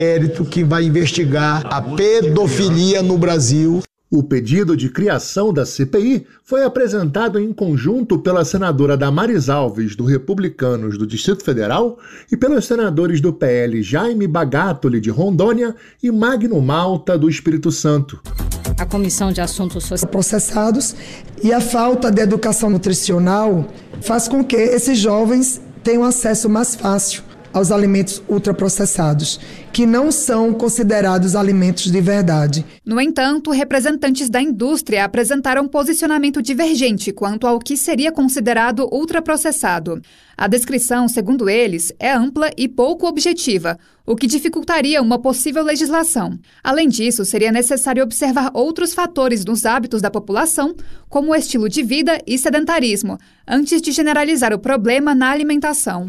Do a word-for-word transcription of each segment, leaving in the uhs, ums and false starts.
inquérito que vai investigar a pedofilia no Brasil. O pedido de criação da C P I foi apresentado em conjunto pela senadora Damares Alves, do Republicanos do Distrito Federal, e pelos senadores do P L Jaime Bagatoli, de Rondônia, e Magno Malta, do Espírito Santo. A Comissão de Assuntos Sociais processados e a falta de educação nutricional faz com que esses jovens tenham acesso mais fácil aos alimentos ultraprocessados, que não são considerados alimentos de verdade. No entanto, representantes da indústria apresentaram posicionamento divergente quanto ao que seria considerado ultraprocessado. A descrição, segundo eles, é ampla e pouco objetiva, o que dificultaria uma possível legislação. Além disso, seria necessário observar outros fatores nos hábitos da população, como o estilo de vida e sedentarismo, antes de generalizar o problema na alimentação.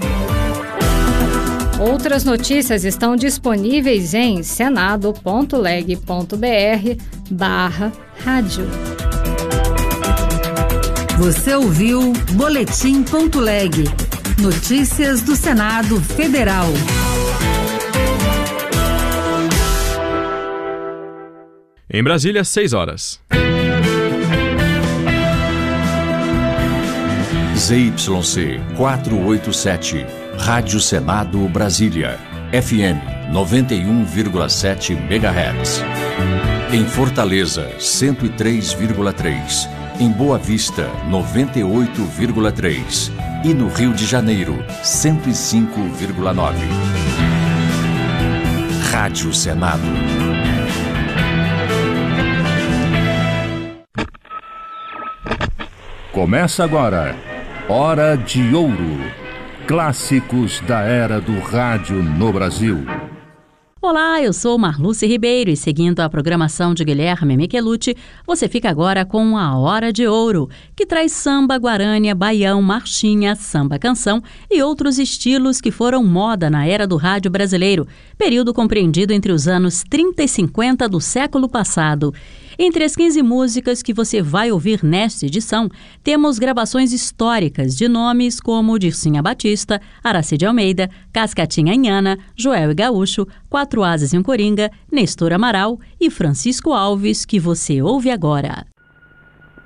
Outras notícias estão disponíveis em senado.leg.br barra rádio. Você ouviu Boletim.leg. Notícias do Senado Federal. Em Brasília, seis horas. Z Y C quatrocentos e oitenta e sete, Rádio Senado Brasília, F M noventa e um vírgula sete megahertz. Em Fortaleza, cento e três vírgula três. Em Boa Vista, noventa e oito vírgula três. E no Rio de Janeiro, cento e cinco vírgula nove. Rádio Senado. Começa agora, Hora de Ouro. Clássicos da era do rádio no Brasil. Olá, eu sou Marluce Ribeiro e seguindo a programação de Guilherme Michelucci, você fica agora com a Hora de Ouro, que traz samba, guarânia, baião, marchinha, samba-canção e outros estilos que foram moda na era do rádio brasileiro, período compreendido entre os anos trinta e cinquenta do século passado. Entre as quinze músicas que você vai ouvir nesta edição, temos gravações históricas de nomes como Dircinha Batista, Aracide Almeida, Cascatinha Inhana, Joel e Gaúcho, Quatro Asas e um Coringa, Nestor Amaral e Francisco Alves, que você ouve agora.